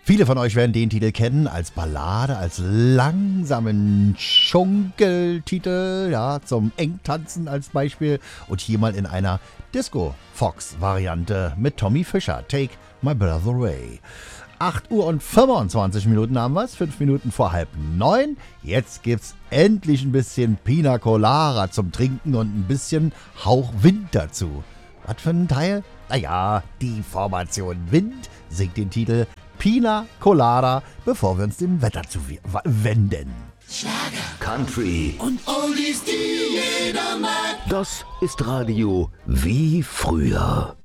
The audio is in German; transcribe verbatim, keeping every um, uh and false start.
Viele von euch werden den Titel kennen als Ballade, als langsamen Schunkeltitel, ja, zum Engtanzen als Beispiel. Und hier mal in einer Disco-Fox-Variante mit Tommy Fischer, Take My Breath Away. acht Uhr und fünfundzwanzig Minuten haben wir es, fünf Minuten vor halb neun. Jetzt gibt's endlich ein bisschen Pina Colada zum Trinken und ein bisschen Hauch Wind dazu. Was für ein Teil? Naja, die Formation Wind singt den Titel Pina Colada, bevor wir uns dem Wetter zuwenden. Schlager, Country und Oldies, die jeder mag. Das ist Radio wie früher.